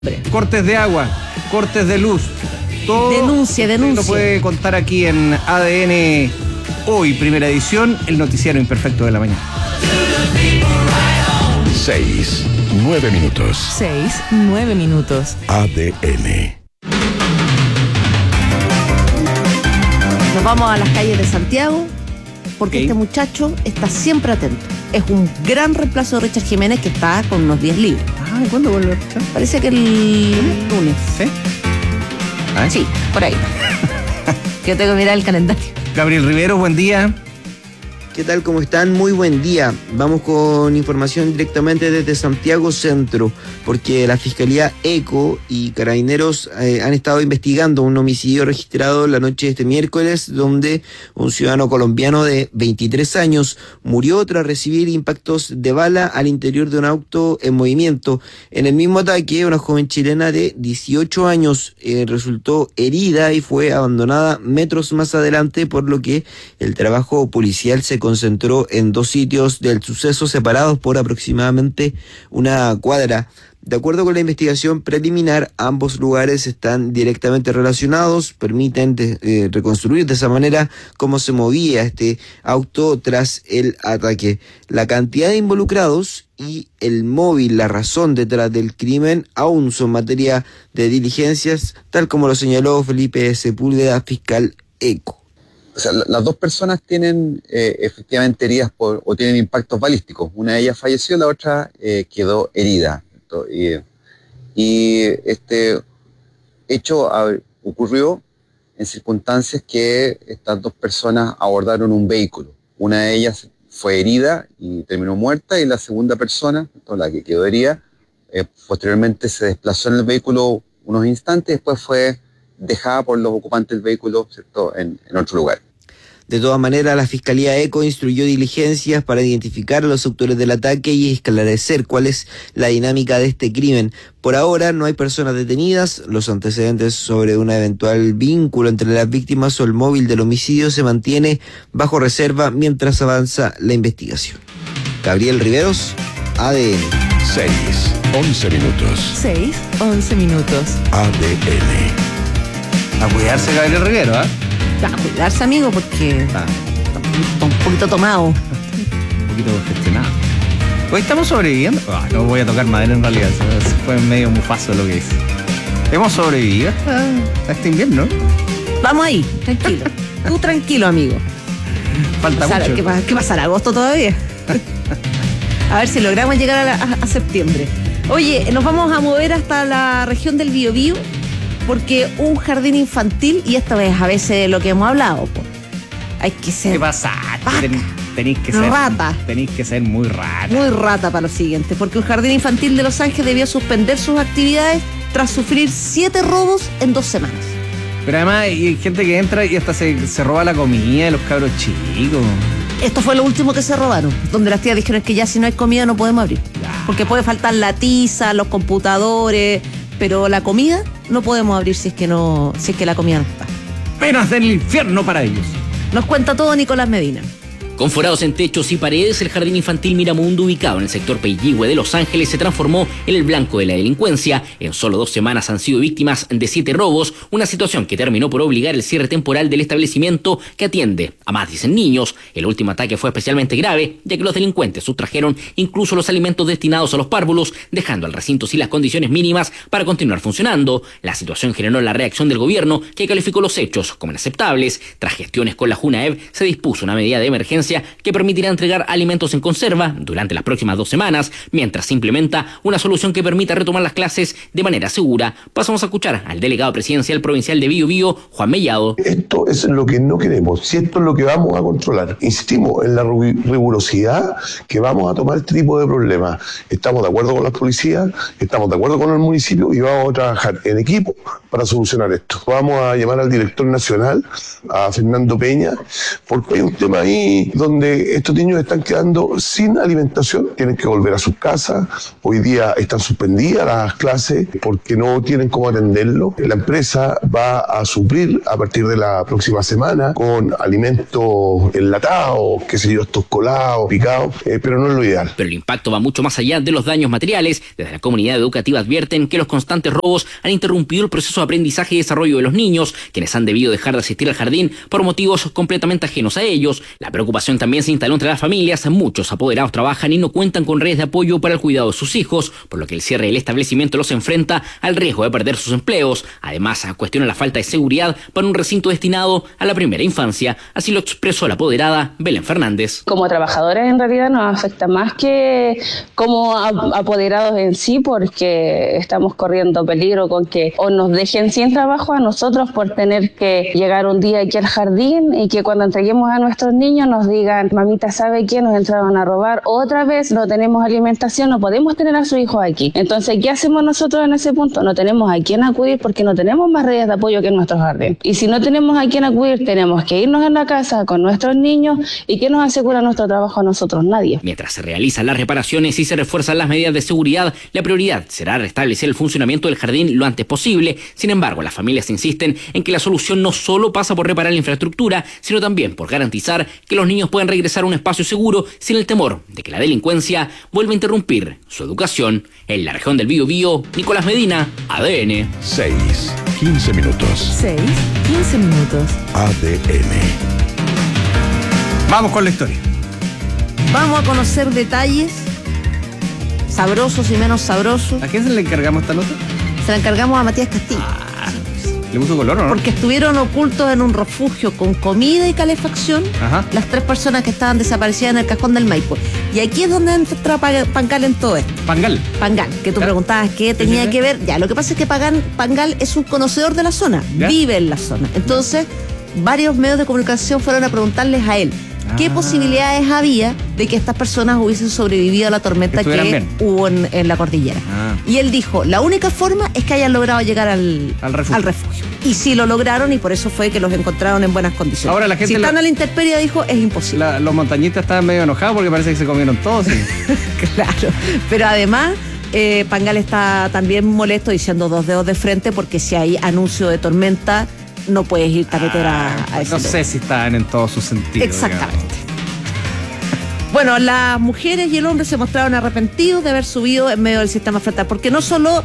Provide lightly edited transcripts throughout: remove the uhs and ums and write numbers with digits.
Cortes de agua, cortes de luz, todo denuncia. lo puede contar aquí en ADN Hoy, primera edición, el noticiero imperfecto de la mañana. 6-9 minutos. 6-9 minutos. ADN. Nos vamos a las calles de Santiago porque Okay. Este muchacho está siempre atento. Es un gran reemplazo de Richard Jiménez que está con unos días libres. Ah, ¿cuándo vuelve? Parece que el lunes. ¿Sí? ¿Ah? Sí, por ahí. Que tengo que mirar el calendario. Gabriel Rivero, buen día. ¿Qué tal? ¿Cómo están? Muy buen día. Vamos con información directamente desde Santiago Centro, porque la Fiscalía ECO y Carabineros han estado investigando un homicidio registrado la noche de este miércoles, donde un ciudadano colombiano de 23 años murió tras recibir impactos de bala al interior de un auto en movimiento. En el mismo ataque, una joven chilena de 18 años resultó herida y fue abandonada metros más adelante, por lo que el trabajo policial se concentró en dos sitios del suceso separados por aproximadamente una cuadra. De acuerdo con la investigación preliminar, ambos lugares están directamente relacionados, permiten reconstruir de esa manera cómo se movía este auto tras el ataque. La cantidad de involucrados y el móvil, la razón detrás del crimen, aún son materia de diligencias, tal como lo señaló Felipe Sepúlveda, fiscal ECO. O sea, las dos personas tienen efectivamente heridas o tienen impactos balísticos. Una de ellas falleció, la otra quedó herida. Y este hecho ocurrió en circunstancias que estas dos personas abordaron un vehículo. Una de ellas fue herida y terminó muerta, y la segunda persona, la que quedó herida, posteriormente se desplazó en el vehículo unos instantes, después fue dejada por los ocupantes del vehículo, ¿cierto?, en otro lugar. De todas maneras, la Fiscalía ECO instruyó diligencias para identificar a los autores del ataque y esclarecer cuál es la dinámica de este crimen. Por ahora no hay personas detenidas. Los antecedentes sobre un eventual vínculo entre las víctimas o el móvil del homicidio se mantiene bajo reserva mientras avanza la investigación. Gabriel Riveros, ADN. 6-11 minutos. 6-11 minutos. ADN. A cuidarse, Gabriel Rivero, ¿ah? A cuidarse, amigo, porque Ah, está un poquito tomado. un poquito gestionado. Hoy estamos sobreviviendo. No voy a tocar madera en realidad. Fue medio mufazo lo que hice. Hemos sobrevivido a este invierno. Vamos ahí, tranquilo. Tú tranquilo, amigo. Falta mucho. ¿Qué pasará? ¿Agosto todavía? A ver si logramos llegar a septiembre. Oye, nos vamos a mover hasta la región del Biobío, porque un jardín infantil, y esto es a veces lo que hemos hablado, pues, hay que ser... ¿Qué pasa? Tenéis que ser rata. Tenéis que ser muy rata. Muy rata para lo siguiente, porque un jardín infantil de Los Ángeles debió suspender sus actividades tras sufrir 7 robos en 2 semanas. Pero además hay gente que entra y hasta se roba la comida de los cabros chicos. Esto fue lo último que se robaron, donde las tías dijeron que ya si no hay comida no podemos abrir. Porque puede faltar la tiza, los computadores, pero la comida no podemos abrir si es que la comida no está. Penas del infierno para ellos. Nos cuenta todo Nicolás Medina. Con forados en techos y paredes, el jardín infantil Miramundo, ubicado en el sector Peyigüe de Los Ángeles, se transformó en el blanco de la delincuencia. En solo 2 semanas han sido víctimas de 7 robos, una situación que terminó por obligar el cierre temporal del establecimiento, que atiende a más de 100 niños. El último ataque fue especialmente grave, ya que los delincuentes sustrajeron incluso los alimentos destinados a los párvulos, dejando al recinto sin las condiciones mínimas para continuar funcionando. La situación generó la reacción del gobierno, que calificó los hechos como inaceptables. Tras gestiones con la Junaev, se dispuso una medida de emergencia que permitirá entregar alimentos en conserva durante las próximas 2 semanas, mientras se implementa una solución que permita retomar las clases de manera segura. Pasamos a escuchar al delegado presidencial provincial de Biobío, Juan Mellado. Esto es lo que no queremos, si esto es lo que vamos a controlar. Insistimos en la rigurosidad que vamos a tomar este tipo de problemas. Estamos de acuerdo con las policías, estamos de acuerdo con el municipio y vamos a trabajar en equipo para solucionar esto. Vamos a llamar al director nacional, a Fernando Peña, porque hay un tema ahí donde estos niños están quedando sin alimentación, tienen que volver a sus casas. Hoy día están suspendidas las clases porque no tienen cómo atenderlo. La empresa va a suplir a partir de la próxima semana con alimentos enlatados, qué sé yo, estos colados, picados, pero no es lo ideal. Pero el impacto va mucho más allá de los daños materiales. Desde la comunidad educativa advierten que los constantes robos han interrumpido el proceso de aprendizaje y desarrollo de los niños, quienes han debido dejar de asistir al jardín por motivos completamente ajenos a ellos. La preocupación también se instaló entre las familias. Muchos apoderados trabajan y no cuentan con redes de apoyo para el cuidado de sus hijos, por lo que el cierre del establecimiento los enfrenta al riesgo de perder sus empleos. Además, cuestiona la falta de seguridad para un recinto destinado a la primera infancia. Así lo expresó la apoderada Belén Fernández. Como trabajadores en realidad nos afecta más que como apoderados en sí, porque estamos corriendo peligro con que o nos dejen sin trabajo a nosotros por tener que llegar un día aquí al jardín y que cuando entreguemos a nuestros niños nos digan: mamita, ¿sabe qué? Nos entraron a robar otra vez, no tenemos alimentación, no podemos tener a sus hijos aquí. Entonces, ¿qué hacemos nosotros en ese punto? No tenemos a quién acudir porque no tenemos más redes de apoyo que en nuestro jardín. Y si no tenemos a quién acudir, tenemos que irnos en la casa con nuestros niños. ¿Y qué nos asegura nuestro trabajo a nosotros? Nadie. Mientras se realizan las reparaciones y se refuerzan las medidas de seguridad, la prioridad será restablecer el funcionamiento del jardín lo antes posible. Sin embargo, las familias insisten en que la solución no solo pasa por reparar la infraestructura, sino también por garantizar que los niños puedan regresar a un espacio seguro sin el temor de que la delincuencia vuelva a interrumpir su educación. En la región del Biobío, Nicolás Medina, ADN. 6:15 minutos. 6:15 minutos. ADN. Vamos con la historia. Vamos a conocer detalles sabrosos y menos sabrosos. ¿A quién se le encargamos esta nota? Se la encargamos a Matías Castillo. ¿Le puso color o no? Porque estuvieron ocultos en un refugio con comida y calefacción. Ajá. Las 3 personas que estaban desaparecidas en el cajón del Maipo. Y aquí es donde entra Pangal en todo esto. Pangal, que tú ¿Ya? preguntabas qué tenía que ver. Ya, lo que pasa es que Pangal es un conocedor de la zona, ¿Ya? vive en la zona. Entonces, varios medios de comunicación fueron a preguntarles a él qué posibilidades había de que estas personas hubiesen sobrevivido a la tormenta que hubo en la cordillera. Y él dijo, la única forma es que hayan logrado llegar al refugio. Y sí lo lograron, y por eso fue que los encontraron en buenas condiciones. Ahora la gente si están a la intemperie, dijo, es imposible. Los montañistas estaban medio enojados porque parece que se comieron todos. ¿Sí? Claro, pero además Pangal está también molesto, diciendo 2 dedos de frente, porque si hay anuncio de tormenta no puedes irte a meter a ese No lugar. sé si estaban en todo su sentido. Exactamente. Bueno, las mujeres y el hombre se mostraron arrepentidos de haber subido en medio del sistema frontal, porque no solo,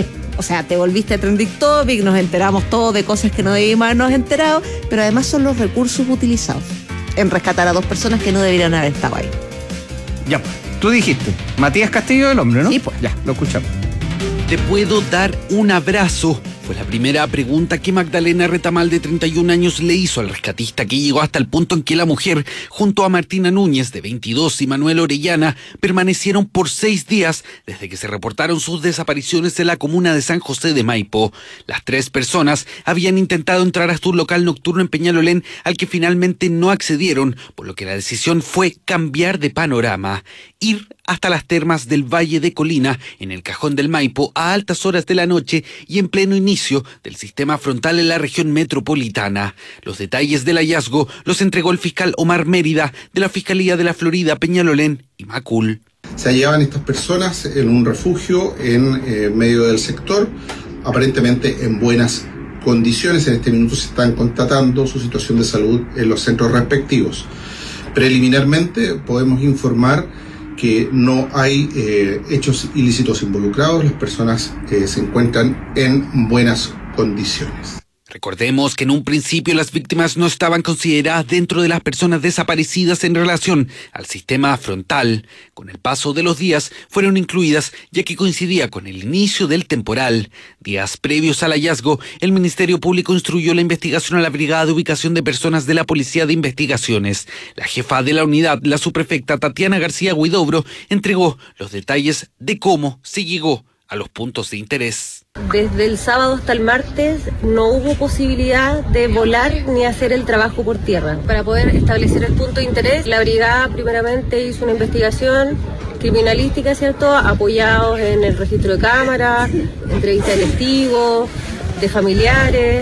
te volviste trending topic, nos enteramos todos de cosas que no debíamos habernos enterado, pero además son los recursos utilizados en rescatar a 2 personas que no deberían haber estado ahí. Ya, tú dijiste, Matías Castillo, el hombre, ¿no? Sí, pues. Ya, lo escuchamos. ¿Te puedo dar un abrazo? Fue la primera pregunta que Magdalena Retamal, de 31 años, le hizo al rescatista, que llegó hasta el punto en que la mujer, junto a Martina Núñez, de 22, y Manuel Orellana, permanecieron por 6 días desde que se reportaron sus desapariciones en la comuna de San José de Maipo. Las 3 personas habían intentado entrar hasta un local nocturno en Peñalolén, al que finalmente no accedieron, por lo que la decisión fue cambiar de panorama, ir hasta las termas del Valle de Colina, en el Cajón del Maipo, a altas horas de la noche y en pleno inicio del sistema frontal en la región metropolitana. Los detalles del hallazgo los entregó el fiscal Omar Mérida, de la Fiscalía de la Florida, Peñalolén y Macul. Se hallaban estas personas en un refugio en medio del sector, aparentemente en buenas condiciones. En este minuto se están constatando su situación de salud en los centros respectivos. Preliminarmente podemos informar que no hay hechos ilícitos involucrados. Las personas se encuentran en buenas condiciones. Recordemos que en un principio las víctimas no estaban consideradas dentro de las personas desaparecidas en relación al sistema frontal. Con el paso de los días fueron incluidas, ya que coincidía con el inicio del temporal. Días previos al hallazgo, el Ministerio Público instruyó la investigación a la Brigada de Ubicación de Personas de la Policía de Investigaciones. La jefa de la unidad, la subprefecta Tatiana García Huidobro, entregó los detalles de cómo se llegó a los puntos de interés. Desde el sábado hasta el martes no hubo posibilidad de volar ni hacer el trabajo por tierra. Para poder establecer el punto de interés, la brigada primeramente hizo una investigación criminalística, ¿cierto? Apoyados en el registro de cámaras, entrevista de testigos, de familiares,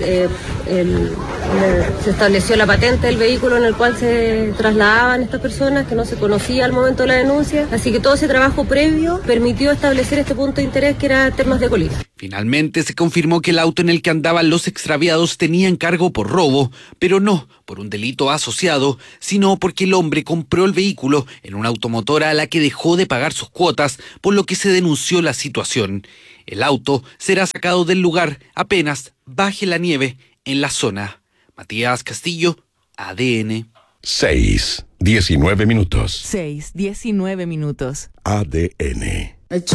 se estableció la patente del vehículo en el cual se trasladaban estas personas, que no se conocía al momento de la denuncia. Así que todo ese trabajo previo permitió establecer este punto de interés que era Termas de Colina. Finalmente se confirmó que el auto en el que andaban los extraviados tenía encargo por robo, pero no por un delito asociado, sino porque el hombre compró el vehículo en una automotora a la que dejó de pagar sus cuotas, por lo que se denunció la situación. El auto será sacado del lugar apenas baje la nieve en la zona. Matías Castillo, ADN. 6:19 minutos. 6:19 minutos. ADN.